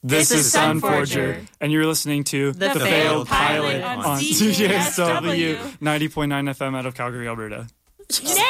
This is Sunforger, and you're listening to The Failed Pilot on on CJSW. CJSW 90.9 FM out of Calgary, Alberta. Yay!